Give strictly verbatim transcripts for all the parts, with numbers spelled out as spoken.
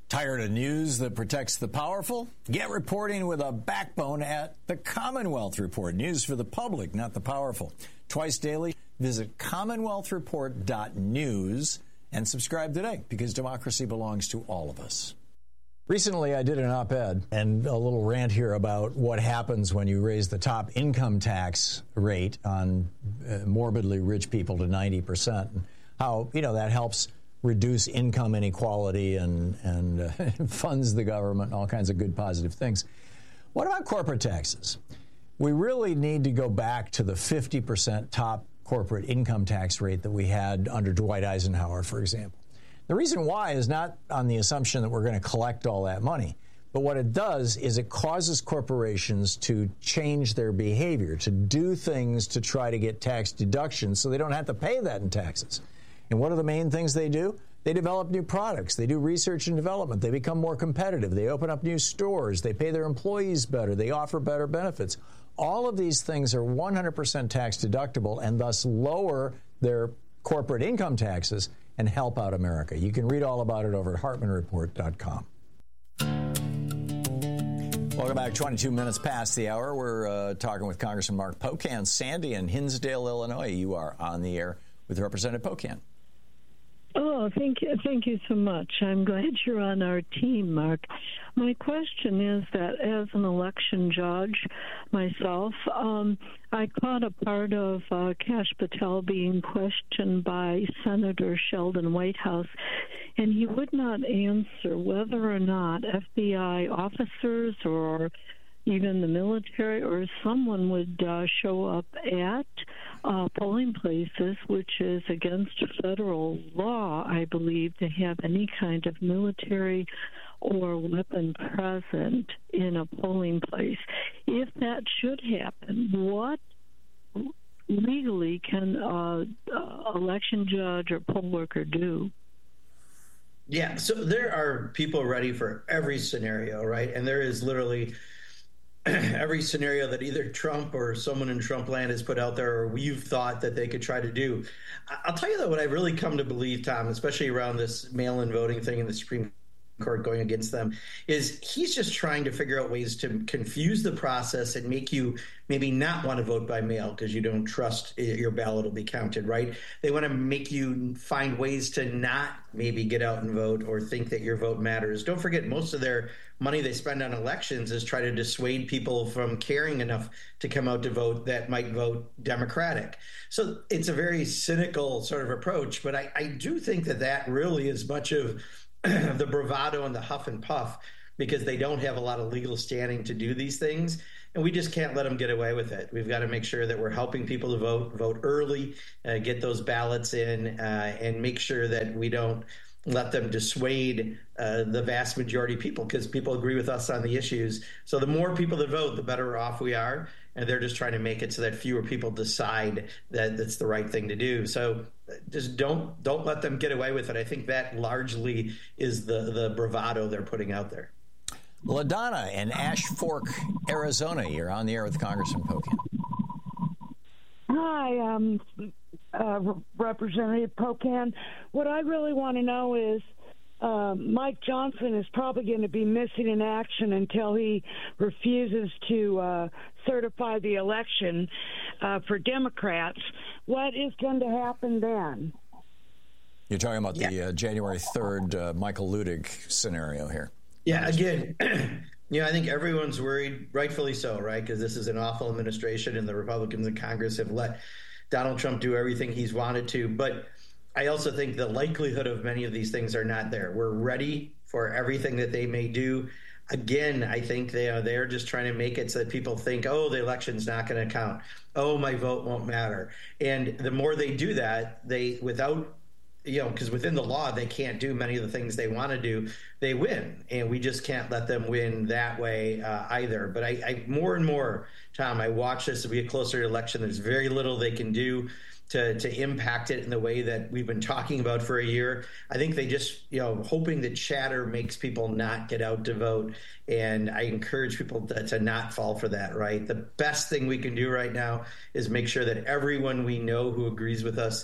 Tired of news that protects the powerful? Get reporting with a backbone at the Commonwealth Report. News for the public, not the powerful. Twice daily, visit commonwealth report dot news and subscribe today, because democracy belongs to all of us. Recently, I did an op-ed and a little rant here about what happens when you raise the top income tax rate on uh, morbidly rich people to ninety percent, and how, you know, that helps reduce income inequality and, and uh, funds the government and all kinds of good positive things. What about corporate taxes? We really need to go back to the fifty percent top corporate income tax rate that we had under Dwight Eisenhower, for example. The reason why is not on the assumption that we're going to collect all that money, but what it does is it causes corporations to change their behavior, to do things to try to get tax deductions so they don't have to pay that in taxes. And what are the main things they do? They develop new products. They do research and development. They become more competitive. They open up new stores. They pay their employees better. They offer better benefits. All of these things are one hundred percent tax deductible and thus lower their corporate income taxes and help out America. You can read all about it over at hartman report dot com. Welcome back. twenty-two minutes past the hour. We're uh, talking with Congressman Mark Pocan. Sandy in Hinsdale, Illinois. You are on the air with Representative Pocan. Oh, thank you. Thank you so much. I'm glad you're on our team, Mark. My question is that as an election judge myself, um, I caught a part of uh, Kash Patel being questioned by Senator Sheldon Whitehouse, and he would not answer whether or not F B I officers or even the military or someone would uh, show up at uh, polling places, which is against federal law, I believe, to have any kind of military or weapon present in a polling place. If that should happen, what legally can an uh, election judge or poll worker do? Yeah, so there are people ready for every scenario, right? And there is literally every scenario that either Trump or someone in Trump land has put out there or we've thought that they could try to do. I'll tell you, though, what I've really come to believe, Tom, especially around this mail-in voting thing in the Supreme Court going against them, is he's just trying to figure out ways to confuse the process and make you maybe not want to vote by mail because you don't trust your ballot will be counted, right? They want to make you find ways to not maybe get out and vote or think that your vote matters. Don't forget, most of their money they spend on elections is try to dissuade people from caring enough to come out to vote that might vote Democratic. So it's a very cynical sort of approach, but I, I do think that that really is much of the bravado and the huff and puff because they don't have a lot of legal standing to do these things. And we just can't let them get away with it. We've got to make sure that we're helping people to vote, vote early, uh, get those ballots in, uh, and make sure that we don't let them dissuade uh, the vast majority of people because people agree with us on the issues. So the more people that vote, the better off we are. And they're just trying to make it so that fewer people decide that that's the right thing to do. So just don't don't let them get away with it. I think that largely is the, the bravado they're putting out there. LaDonna in Ash Fork, Arizona. You're on the air with Congressman Pocan. Hi, um, uh, Representative Pocan. What I really want to know is uh, Mike Johnson is probably going to be missing in action until he refuses to uh, certify the election uh, for Democrats. What is going to happen then? You're talking about yeah. the uh, January third uh, Michael Ludig scenario here. Yeah, again, you know, I think everyone's worried, rightfully so, right? Because this is an awful administration and the Republicans in Congress have let Donald Trump do everything he's wanted to. But I also think the likelihood of many of these things are not there. We're ready for everything that they may do. Again, I think they are they're just trying to make it so that people think, oh, the election's not going to count. Oh, my vote won't matter. And the more they do that, they without you know, because within the law, they can't do many of the things they want to do. They win, and we just can't let them win that way uh, either. But I, I more and more, Tom, I watch this as we get closer to election. There's very little they can do to to impact it in the way that we've been talking about for a year. I think they just, you know, hoping that chatter makes people not get out to vote. And I encourage people to, to not fall for that, right? The best thing we can do right now is make sure that everyone we know who agrees with us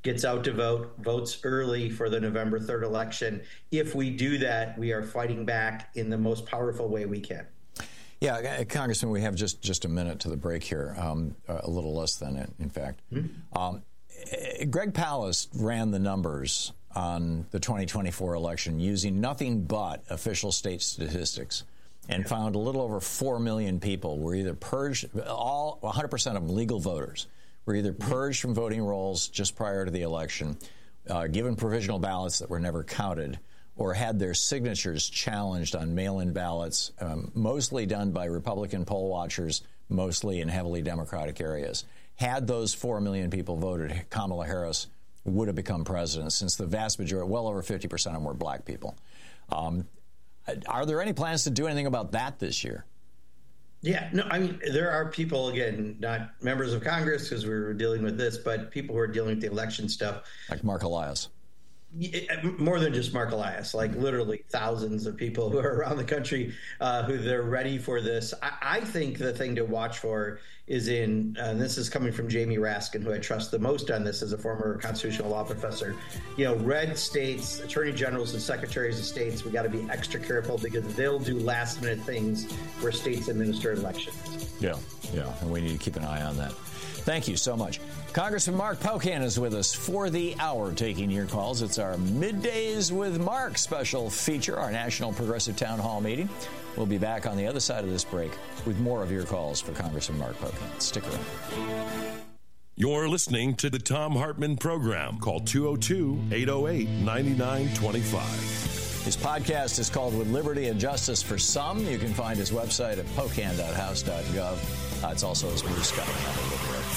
gets out to vote, votes early for the November third election. If we do that, we are fighting back in the most powerful way we can. Yeah, Congressman, we have just, just a minute to the break here, um, a little less than it, in fact. Mm-hmm. Um, Greg Palast ran the numbers on the twenty twenty-four election using nothing but official state statistics and yeah. found a little over four million people were either purged, all one hundred percent of them legal voters, were either purged from voting rolls just prior to the election, uh, given provisional ballots that were never counted, or had their signatures challenged on mail-in ballots, um, mostly done by Republican poll watchers, mostly in heavily Democratic areas. Had those four million people voted, Kamala Harris would have become president, since the vast majority, well over fifty percent of them were black people. Um, are there any plans to do anything about that this year? Yeah, no, I mean, there are people, again, not members of Congress because we were dealing with this, but people who are dealing with the election stuff. Like Mark Elias. More than just Mark Elias, like literally thousands of people who are around the country uh, who they're ready for this. I, I think the thing to watch for is in, uh, and this is coming from Jamie Raskin, who I trust the most on this as a former constitutional law professor, you know, red states, attorney generals and secretaries of states, we got to be extra careful because they'll do last minute things where states administer elections. Yeah, yeah, and we need to keep an eye on that. Thank you so much. Congressman Mark Pocan is with us for the hour, taking your calls. It's our Middays with Mark special feature, our National Progressive Town Hall meeting. We'll be back on the other side of this break with more of your calls for Congressman Mark Pocan. Stick around. You're listening to the Thom Hartmann Program. Call two oh two, eight oh eight, nine nine two five. His podcast is called With Liberty and Justice for Some. You can find his website at pocan dot house dot gov. Uh, it's also his Blue Sky.